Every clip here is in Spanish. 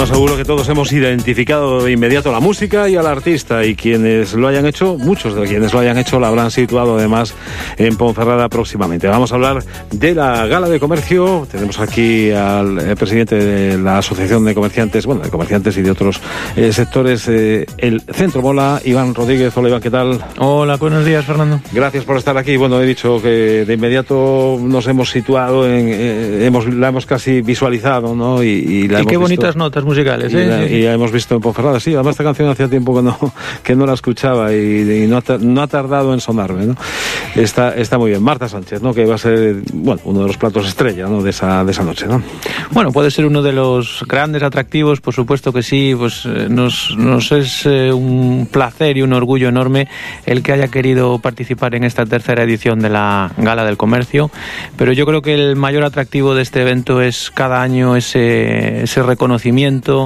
Bueno, seguro que todos hemos identificado de inmediato la música y al artista, y quienes lo hayan hecho, muchos de quienes lo hayan hecho, la habrán situado además en Ponferrada próximamente. Vamos a hablar de la Gala de Comercio. Tenemos aquí al presidente de la Asociación de Comerciantes, bueno, de comerciantes y de otros sectores, el Centro Mola, Iván Rodríguez. Hola, Iván, ¿qué tal? Hola, buenos días, Fernando. Gracias por estar aquí. Bueno, he dicho que de inmediato nos hemos situado la hemos casi visualizado, ¿no? Y qué bonitas notas musicales, ¿eh? Y la hemos visto en Ponferrada. Sí, además esta canción hacía tiempo que no la escuchaba y no ha tardado en sonarme, ¿no? Está muy bien. Marta Sánchez, ¿no? Que va a ser, bueno, uno de los platos estrella, ¿no? de esa noche, ¿no? Bueno, puede ser uno de los grandes atractivos, por supuesto que sí. Pues nos es un placer y un orgullo enorme el que haya querido participar en esta tercera edición de la Gala del Comercio, pero yo creo que el mayor atractivo de este evento es cada año ese reconocimiento,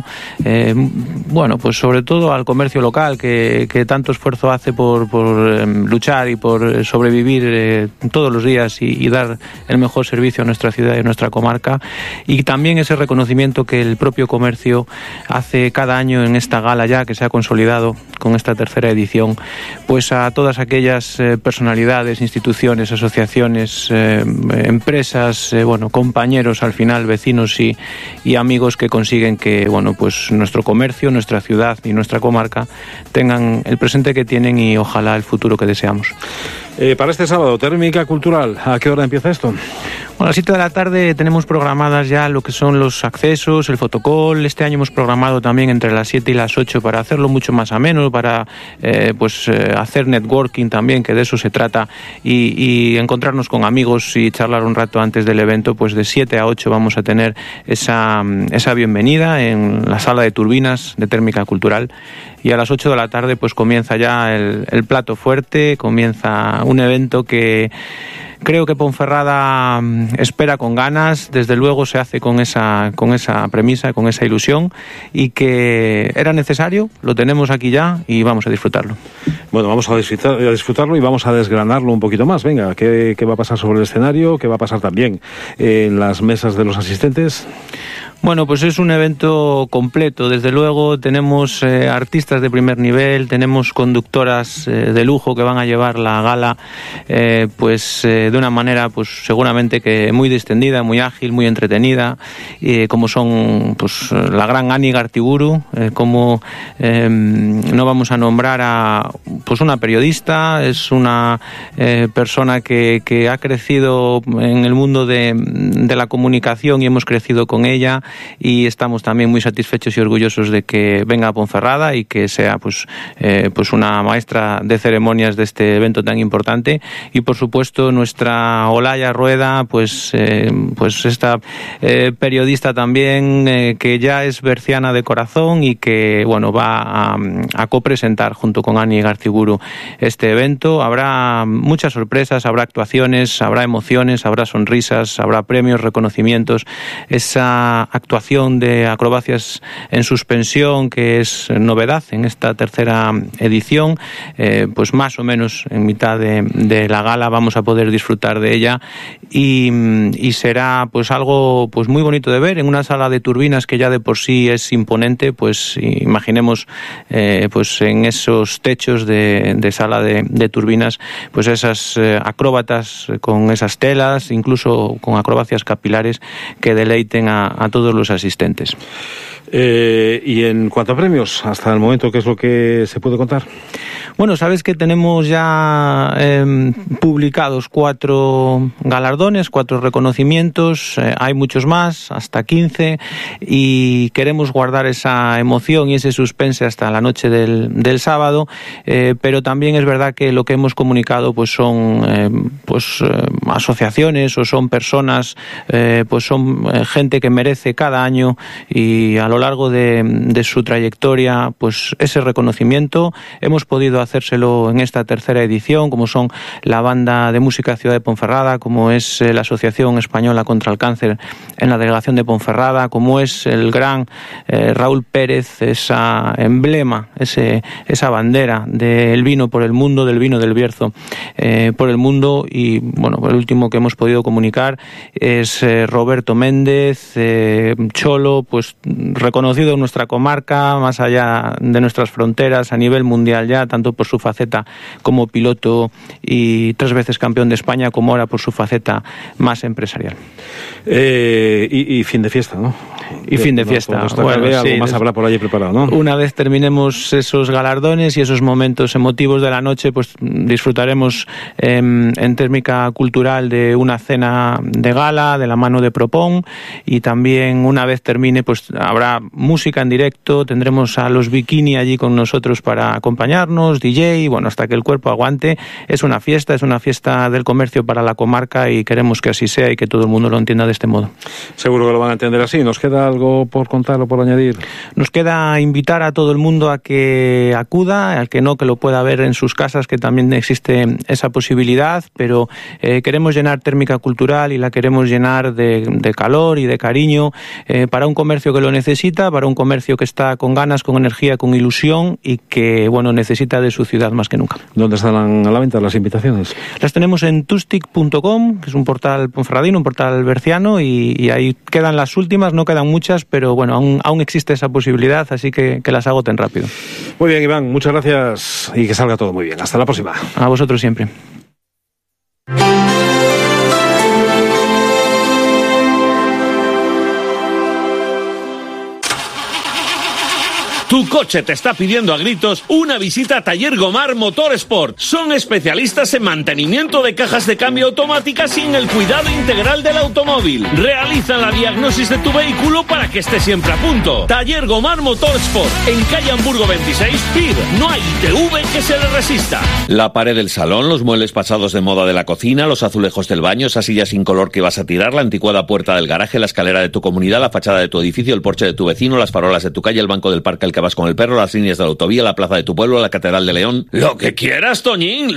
bueno, pues sobre todo al comercio local que tanto esfuerzo hace por luchar y por sobrevivir todos los días y dar el mejor servicio a nuestra ciudad y a nuestra comarca, y también ese reconocimiento que el propio comercio hace cada año en esta gala ya que se ha consolidado con esta tercera edición, pues a todas aquellas personalidades, instituciones, asociaciones, empresas, bueno, compañeros al final, vecinos y amigos que consiguen que, bueno, pues nuestro comercio, nuestra ciudad y nuestra comarca tengan el presente que tienen y ojalá el futuro que deseamos. Para este sábado, Térmica Cultural, ¿a qué hora empieza esto? Bueno, a las 7 de la tarde tenemos programadas ya lo que son los accesos, el fotocall. Este año hemos programado también entre las 7 y las 8 para hacerlo mucho más ameno, para hacer networking también, que de eso se trata, y encontrarnos con amigos y charlar un rato antes del evento. Pues de 7 a 8 vamos a tener esa bienvenida en la sala de turbinas de Térmica Cultural, y a las 8 de la tarde pues comienza ya el plato fuerte, comienza un evento que creo que Ponferrada espera con ganas. Desde luego se hace con esa premisa, con esa ilusión, y que era necesario, lo tenemos aquí ya y vamos a disfrutarlo. Bueno, vamos a disfrutarlo y vamos a desgranarlo un poquito más. Venga, ¿qué va a pasar sobre el escenario? ¿Qué va a pasar también en las mesas de los asistentes? Bueno, pues es un evento completo. Desde luego tenemos artistas de primer nivel, tenemos conductoras de lujo que van a llevar la gala de una manera pues seguramente que muy distendida, muy ágil, muy entretenida, como son pues la gran Ani Gartiburu, como no vamos a nombrar a pues una periodista, es una persona que ha crecido en el mundo de la comunicación y hemos crecido con ella, y estamos también muy satisfechos y orgullosos de que venga a Ponferrada y que sea pues una maestra de ceremonias de este evento tan importante. Y por supuesto nuestra Olaya Rueda, pues esta periodista también que ya es berciana de corazón y que bueno va a copresentar junto con Ani Gartiburu este evento. Habrá muchas sorpresas, habrá actuaciones, habrá emociones, habrá sonrisas, habrá premios, reconocimientos. Esa actuación de acrobacias en suspensión, que es novedad en esta tercera edición, pues más o menos en mitad de la gala vamos a poder disfrutar de ella, y será pues algo pues muy bonito de ver en una sala de turbinas que ya de por sí es imponente. Pues imaginemos pues en esos techos de sala de turbinas pues esas acróbatas con esas telas, incluso con acrobacias capilares que deleiten a todos los asistentes. Y en cuanto a premios, hasta el momento, ¿qué es lo que se puede contar? Bueno, sabes que tenemos ya publicados 4 galardones, 4 reconocimientos, hay muchos más, hasta 15, y queremos guardar esa emoción y ese suspense hasta la noche del sábado, pero también es verdad que lo que hemos comunicado pues son asociaciones o son personas, pues son gente que merece cada año y a lo largo de su trayectoria pues ese reconocimiento. Hemos podido hacérselo en esta tercera edición, como son la Banda de Música Ciudad de Ponferrada, como es la Asociación Española contra el Cáncer en la Delegación de Ponferrada, como es el gran Raúl Pérez, esa emblema, esa bandera del vino por el mundo, del vino del Bierzo por el mundo. Y bueno, pues el último que hemos podido comunicar es Roberto Méndez, Cholo, pues reconocido en nuestra comarca, más allá de nuestras fronteras, a nivel mundial ya, tanto por su faceta como piloto y 3 veces campeón de España, como ahora por su faceta más empresarial. Y fin de fiesta, ¿no? Y fin de fiesta. Bueno, algo más habrá por allí preparado, ¿no? Una vez terminemos esos galardones y esos momentos emotivos de la noche, pues disfrutaremos en Térmica Cultural de una cena de gala de la mano de Propón, y también una vez termine pues habrá música en directo, tendremos a los Bikini allí con nosotros para acompañarnos, DJ, bueno, hasta que el cuerpo aguante. Es una fiesta del comercio para la comarca y queremos que así sea y que todo el mundo lo entienda de este modo. Seguro que lo van a entender así. ¿Nos queda algo por contar o por añadir? Nos queda invitar a todo el mundo a que acuda, al que no, que lo pueda ver en sus casas, que también existe esa posibilidad, pero queremos llenar Térmica Cultural y la queremos llenar de calor y de cariño para un comercio que lo necesita, para un comercio que está con ganas, con energía, con ilusión y que, bueno, necesita de su ciudad más que nunca. ¿Dónde están a la venta las invitaciones? Las tenemos en tustic.com, que es un portal ponferradino, un portal berciano, y ahí quedan las últimas, no quedan muchas, pero bueno, aún existe esa posibilidad, así que las agoten rápido. Muy bien, Iván, muchas gracias y que salga todo muy bien. Hasta la próxima. A vosotros siempre. Tu coche te está pidiendo a gritos una visita a Taller Gomar Motorsport. Son especialistas en mantenimiento de cajas de cambio automáticas y en el cuidado integral del automóvil. Realizan la diagnosis de tu vehículo para que esté siempre a punto. Taller Gomar Motorsport, en calle Hamburgo 26, PIR. No hay ITV que se le resista. La pared del salón, los muebles pasados de moda de la cocina, los azulejos del baño, esa silla sin color que vas a tirar, la anticuada puerta del garaje, la escalera de tu comunidad, la fachada de tu edificio, el porche de tu vecino, las farolas de tu calle, el banco del parque al que vas con el perro, las líneas de la autovía, la plaza de tu pueblo, la catedral de León. Lo que quieras, Toñín.